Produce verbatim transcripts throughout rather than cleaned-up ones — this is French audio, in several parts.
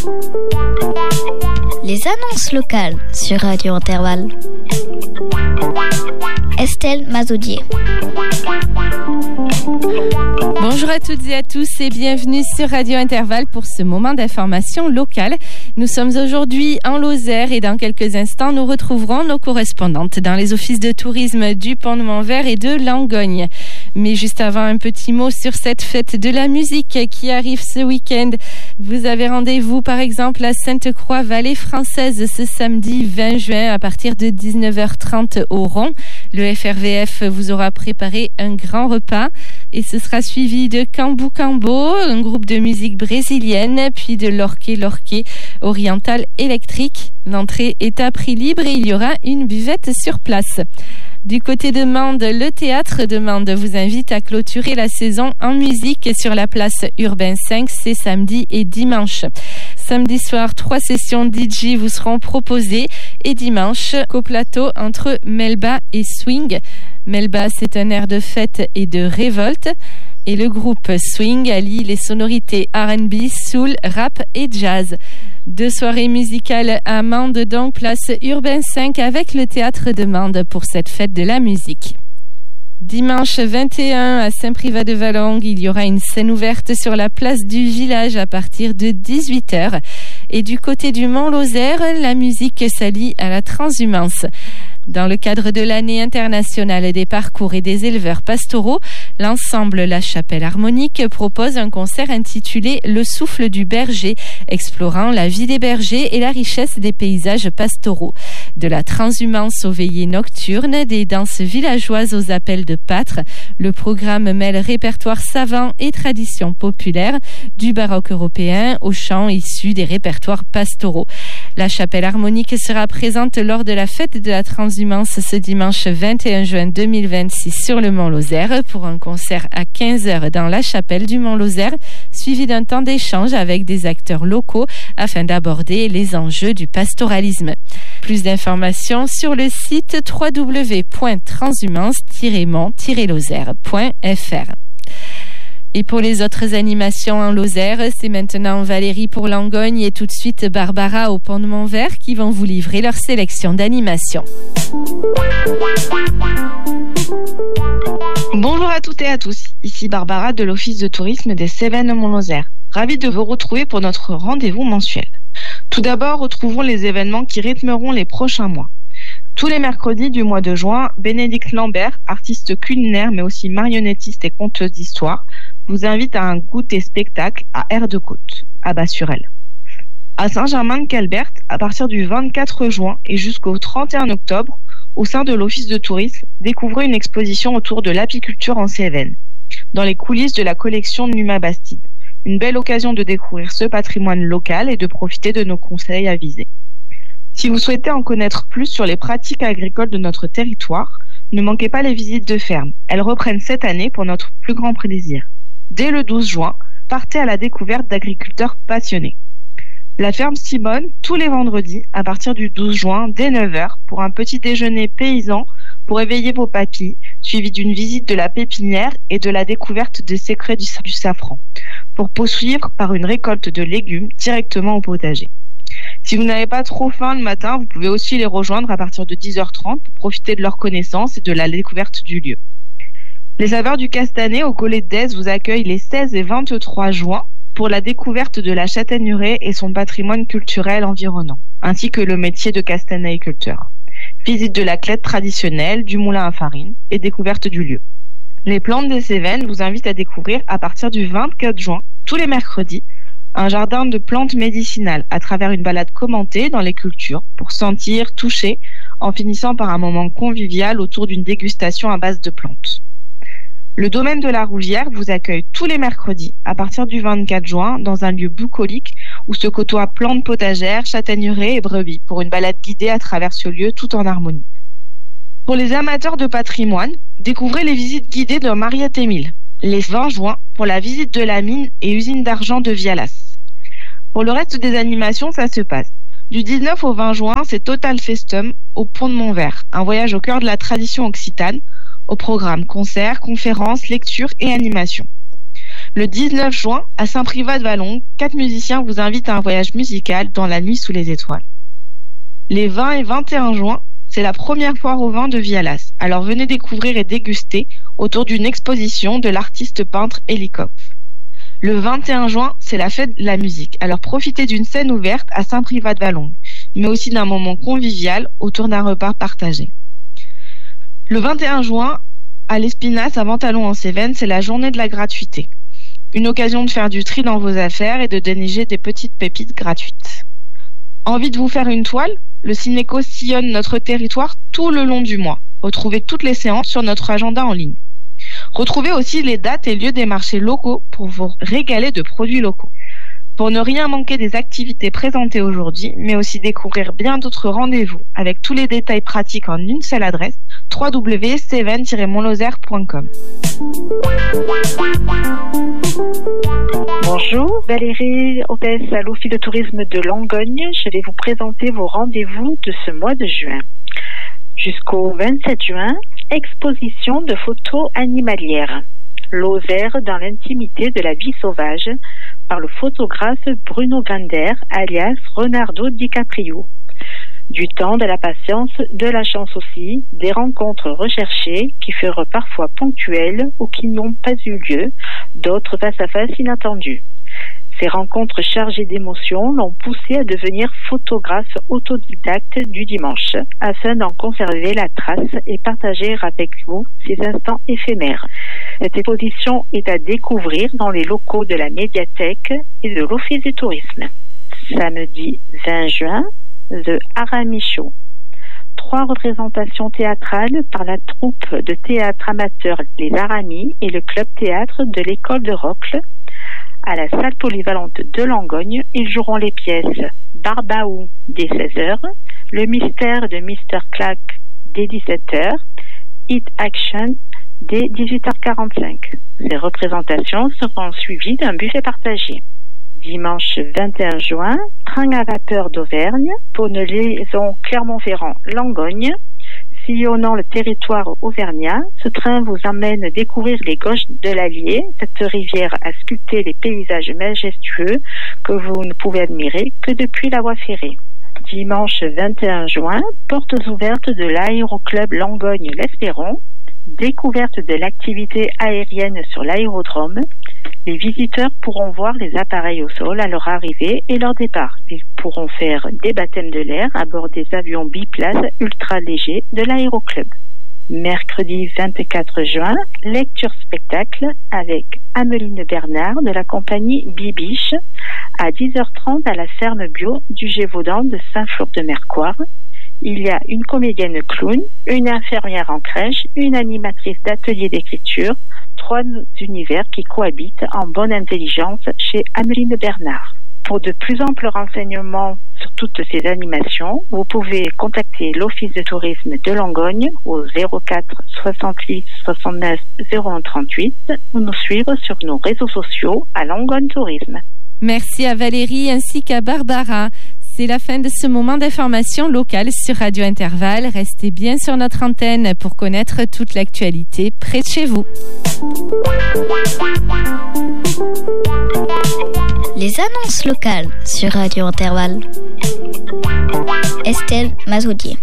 Les annonces locales sur Radio Intervalle. Estelle Mazoudier. Bonjour à toutes et à tous et bienvenue sur Radio Intervalle pour ce moment d'information locale. Nous sommes aujourd'hui en Lozère et dans quelques instants, nous retrouverons nos correspondantes dans les offices de tourisme du Pont de Montvert et de Langogne. Mais juste avant, un petit mot sur cette fête de la musique qui arrive ce week-end. Vous avez rendez-vous par exemple à Sainte-Croix, Vallée Française, ce samedi vingt juin à partir de dix-neuf heures trente au Rond. Le F R V F vous aura préparé un grand repas et ce sera suivi de Cambo Cambo, un groupe de musique brésilienne, puis de l'Orquet L'Orquet oriental électrique. L'entrée est à prix libre et il y aura une buvette sur place. Du côté de Mende, le théâtre de Mende vous invite à clôturer la saison en musique sur la place Urbain cinq, c'est samedi et dimanche. Samedi soir, trois sessions D J vous seront proposées et dimanche, coplateau entre Melba et Swing. Melba, c'est un air de fête et de révolte. Et le groupe Swing allie les sonorités R and B, soul, rap et jazz. Deux soirées musicales à Mende, donc place Urbain cinq avec le théâtre de Mende pour cette fête de la musique. Dimanche vingt et un à Saint-Privat-de-Valongue, il y aura une scène ouverte sur la place du village à partir de dix-huit heures. Et du côté du Mont-Lozère, la musique s'allie à la transhumance. Dans le cadre de l'année internationale des parcours et des éleveurs pastoraux, l'ensemble La Chapelle Harmonique propose un concert intitulé Le souffle du berger, explorant la vie des bergers et la richesse des paysages pastoraux. De la transhumance aux veillées nocturnes, des danses villageoises aux appels de pâtres, le programme mêle répertoire savant et tradition populaire, du baroque européen aux chants issus des répertoires pastoraux. La Chapelle Harmonique sera présente lors de la fête de la transhumance ce dimanche vingt et un juin deux mille vingt-six sur le Mont-Lozère pour un concert à quinze heures dans la chapelle du Mont-Lozère, suivi d'un temps d'échange avec des acteurs locaux afin d'aborder les enjeux du pastoralisme. Plus d'informations sur le site w w w point transhumance tiret mont tiret lozère point f r. Et pour les autres animations en Lozère, c'est maintenant Valérie pour Langogne et tout de suite Barbara au Pont de Montvert qui vont vous livrer leur sélection d'animations. Bonjour à toutes et à tous, ici Barbara de l'Office de tourisme des Cévennes Mont-Lozère. Ravie de vous retrouver pour notre rendez-vous mensuel. Tout d'abord, retrouvons les événements qui rythmeront les prochains mois. Tous les mercredis du mois de juin, Bénédicte Lambert, artiste culinaire mais aussi marionnettiste et conteuse d'histoire, vous invite à un goûter spectacle à Air de Côte, à Bas-sur-Elle. À Saint-Germain-de-Calbert, à partir du vingt-quatre juin et jusqu'au trente et un octobre, au sein de l'Office de tourisme, découvrez une exposition autour de l'apiculture en Cévennes, dans les coulisses de la collection Numa Bastide. Une belle occasion de découvrir ce patrimoine local et de profiter de nos conseils avisés. Si vous souhaitez en connaître plus sur les pratiques agricoles de notre territoire, ne manquez pas les visites de ferme. Elles reprennent cette année pour notre plus grand plaisir. Dès le douze juin, partez à la découverte d'agriculteurs passionnés. La ferme Simone, tous les vendredis, à partir du douze juin, dès neuf heures, pour un petit déjeuner paysan pour éveiller vos papilles, suivi d'une visite de la pépinière et de la découverte des secrets du, du safran, pour poursuivre par une récolte de légumes directement au potager. Si vous n'avez pas trop faim le matin, vous pouvez aussi les rejoindre à partir de dix heures trente pour profiter de leur connaissance et de la découverte du lieu. Les saveurs du Castanet au Collet d'Aise vous accueillent les seize et vingt-trois juin pour la découverte de la châtaigneraie et son patrimoine culturel environnant, ainsi que le métier de castanéiculteur. Visite de la clette traditionnelle, du moulin à farine et découverte du lieu. Les plantes des Cévennes vous invitent à découvrir à partir du vingt-quatre juin, tous les mercredis, un jardin de plantes médicinales à travers une balade commentée dans les cultures pour sentir, toucher, en finissant par un moment convivial autour d'une dégustation à base de plantes. Le domaine de la Rouvière vous accueille tous les mercredis à partir du vingt-quatre juin dans un lieu bucolique où se côtoient plantes potagères, châtaigneraies et brebis pour une balade guidée à travers ce lieu tout en harmonie. Pour les amateurs de patrimoine, découvrez les visites guidées de Mariette Émile, les vingt juin pour la visite de la mine et usine d'argent de Vialas. Pour le reste des animations, ça se passe. Du dix-neuf au vingt juin, c'est Total Festum au Pont de Montvert, un voyage au cœur de la tradition occitane, au programme concerts, conférences, lectures et animations. Le dix-neuf juin, à Saint-Privat-de-Vallon, quatre musiciens vous invitent à un voyage musical dans la nuit sous les étoiles. Les vingt et vingt et un juin, c'est la première foire au vin de Vialas. Alors venez découvrir et déguster autour d'une exposition de l'artiste peintre Elikov. Le vingt et un juin, c'est la fête de la musique. Alors profitez d'une scène ouverte à Saint-Privat-de-Vallon, mais aussi d'un moment convivial autour d'un repas partagé. Le vingt et un juin, à l'Espinasse, à Ventalon en Cévennes, c'est la journée de la gratuité. Une occasion de faire du tri dans vos affaires et de dénicher des petites pépites gratuites. Envie de vous faire une toile ? Le Cinéco sillonne notre territoire tout le long du mois. Retrouvez toutes les séances sur notre agenda en ligne. Retrouvez aussi les dates et lieux des marchés locaux pour vous régaler de produits locaux. Pour ne rien manquer des activités présentées aujourd'hui, mais aussi découvrir bien d'autres rendez-vous avec tous les détails pratiques en une seule adresse, w w w point cévennes tiret montlozère point com. Bonjour, Valérie, hôtesse à l'Office de tourisme de Langogne. Je vais vous présenter vos rendez-vous de ce mois de juin. Jusqu'au vingt-sept juin, exposition de photos animalières. Lozère dans l'intimité de la vie sauvage par le photographe Bruno Gander, alias Leonardo DiCaprio. Du temps, de la patience, de la chance aussi, des rencontres recherchées qui furent parfois ponctuelles ou qui n'ont pas eu lieu, d'autres face à face inattendues. Ces rencontres chargées d'émotions l'ont poussé à devenir photographe autodidacte du dimanche, afin d'en conserver la trace et partager avec vous ces instants éphémères. Cette exposition est à découvrir dans les locaux de la médiathèque et de l'Office du tourisme. Samedi vingt juin, The Aramis Show. Trois représentations théâtrales par la troupe de théâtre amateur Les Aramis et le club théâtre de l'école de Rocle. À la salle polyvalente de Langogne, ils joueront les pièces Barbaou dès seize heures, Le mystère de mister Clack dès dix-sept heures, Hit Action dès dix-huit heures quarante-cinq. Ces représentations seront suivies d'un buffet partagé. Dimanche vingt et un juin, train à vapeur d'Auvergne pour une liaison Clermont-Ferrand-Langogne. Sillonnant le territoire auvergnat, ce train vous emmène découvrir les gauches de l'Allier, cette rivière a sculpté les paysages majestueux que vous ne pouvez admirer que depuis la voie ferrée. Dimanche vingt et un juin, portes ouvertes de l'aéroclub Langogne-l'Espéron, découverte de l'activité aérienne sur l'aérodrome. Les visiteurs pourront voir les appareils au sol à leur arrivée et leur départ. Ils pourront faire des baptêmes de l'air à bord des avions biplaces ultra légers de l'aéroclub. Mercredi vingt-quatre juin, lecture-spectacle avec Ameline Bernard de la compagnie Bibiche à dix heures trente à la ferme bio du Gévaudan de Saint-Flour-de-Mercoire. Il y a une comédienne clown, une infirmière en crèche, une animatrice d'atelier d'écriture, trois univers qui cohabitent en bonne intelligence chez Ameline Bernard. Pour de plus amples renseignements sur toutes ces animations, vous pouvez contacter l'Office de tourisme de Langogne au zéro quatre soixante-huit soixante-neuf zéro un trente-huit ou nous suivre sur nos réseaux sociaux à Langogne Tourisme. Merci à Valérie ainsi qu'à Barbara. C'est la fin de ce moment d'information locale sur Radio Intervalle. Restez bien sur notre antenne pour connaître toute l'actualité près de chez vous. Les annonces locales sur Radio Intervalle. Estelle Mazoudier.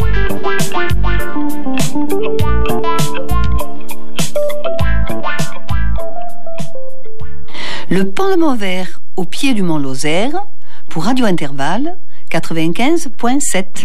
Le Parlement vert au pied du Mont Lozère pour Radio Intervalle quatre-vingt-quinze point sept.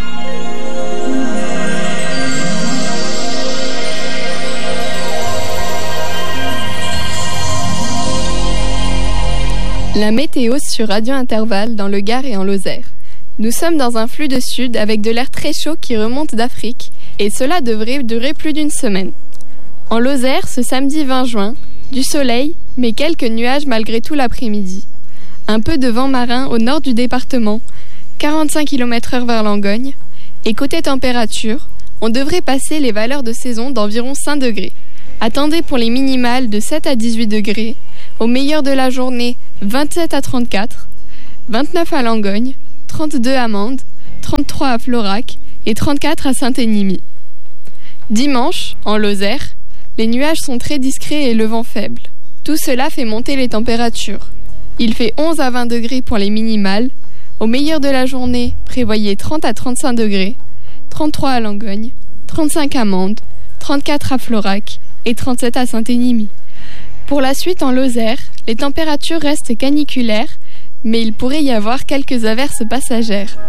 La météo sur Radio Intervalle dans le Gard et en Lozère. Nous sommes dans un flux de sud avec de l'air très chaud qui remonte d'Afrique et cela devrait durer plus d'une semaine. En Lozère, ce samedi vingt juin, du soleil, mais quelques nuages malgré tout l'après-midi. Un peu de vent marin au nord du département, quarante-cinq kilomètres heure vers Langogne. Et côté température, on devrait passer les valeurs de saison d'environ cinq degrés. Attendez pour les minimales de sept à dix-huit degrés, au meilleur de la journée vingt-sept à trente-quatre, vingt-neuf à Langogne, trente-deux à Mende, trente-trois à Florac et trente-quatre à Saint-Énimie. Dimanche, en Lozère, les nuages sont très discrets et le vent faible. Tout cela fait monter les températures. Il fait onze à vingt degrés pour les minimales. Au meilleur de la journée, prévoyez trente à trente-cinq degrés, trente-trois à Langogne, trente-cinq à Mende, trente-quatre à Florac et trente-sept à Saint-Énimie. Pour la suite en Lozère, les températures restent caniculaires, mais il pourrait y avoir quelques averses passagères.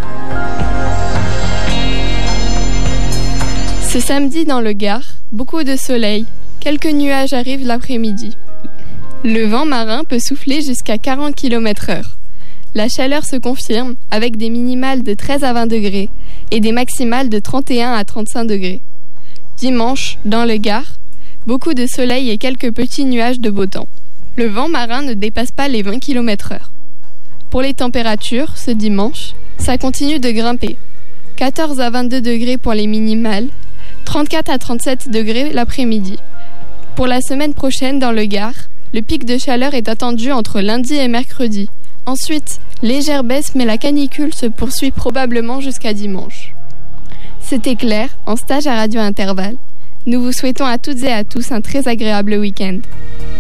Ce samedi dans le Gard, beaucoup de soleil, quelques nuages arrivent l'après-midi. Le vent marin peut souffler jusqu'à quarante kilomètres heure. La chaleur se confirme avec des minimales de treize à vingt degrés et des maximales de trente et un à trente-cinq degrés. Dimanche, dans le Gard, beaucoup de soleil et quelques petits nuages de beau temps. Le vent marin ne dépasse pas les vingt kilomètres heure. Pour les températures, ce dimanche, ça continue de grimper. quatorze à vingt-deux degrés pour les minimales, trente-quatre à trente-sept degrés l'après-midi. Pour la semaine prochaine dans le Gard, le pic de chaleur est attendu entre lundi et mercredi. Ensuite, légère baisse mais la canicule se poursuit probablement jusqu'à dimanche. C'était Claire, en stage à Radio Intervalle. Nous vous souhaitons à toutes et à tous un très agréable week-end.